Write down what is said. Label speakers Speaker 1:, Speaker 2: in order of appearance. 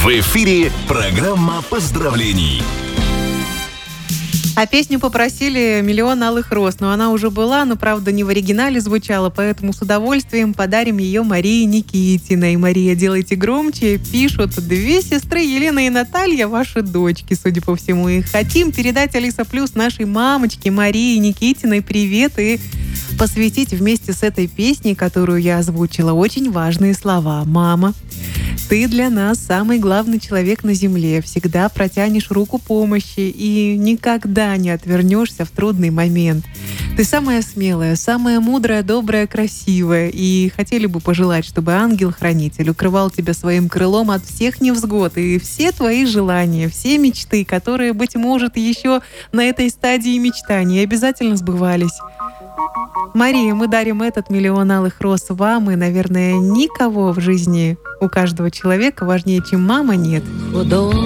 Speaker 1: В эфире программа поздравлений.
Speaker 2: А песню попросили «Миллион алых роз». Но она уже была, но, правда, не в оригинале звучала, поэтому с удовольствием подарим ее Марии Никитиной. Мария, делайте громче. Пишут: две сестры, Елена и Наталья, ваши дочки, судя по всему. И хотим передать Алиса Плюс нашей мамочке Марии Никитиной привет и посвятить вместе с этой песней, которую я озвучила, очень важные слова. «Мама, ты для нас самый главный человек на земле. Всегда протянешь руку помощи и никогда не отвернешься в трудный момент. Ты самая смелая, самая мудрая, добрая, красивая. И хотели бы пожелать, чтобы ангел-хранитель укрывал тебя своим крылом от всех невзгод и все твои желания, все мечты, которые, быть может, еще на этой стадии мечтаний обязательно сбывались». Мария, мы дарим этот «Миллион алых роз» вам, и, наверное, никого в жизни у каждого человека важнее, чем мама, нет.